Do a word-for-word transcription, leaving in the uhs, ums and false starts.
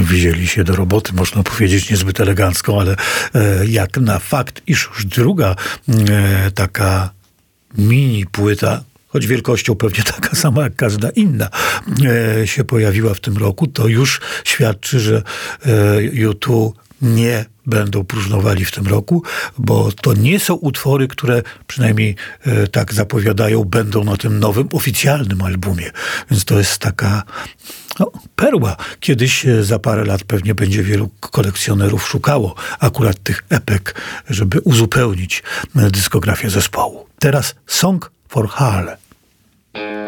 wzięli się do roboty, można powiedzieć niezbyt elegancko, ale e, jak na fakt, iż już druga e, taka mini płyta, choć wielkością pewnie taka sama jak każda inna, e, się pojawiła w tym roku, to już świadczy, że e, U dwa nie będą próżnowali w tym roku, bo to nie są utwory, które przynajmniej e, tak zapowiadają, będą na tym nowym, oficjalnym albumie. Więc to jest taka no, perła. Kiedyś e, za parę lat pewnie będzie wielu kolekcjonerów szukało akurat tych epek, żeby uzupełnić e, dyskografię zespołu. Teraz Song for Harlem.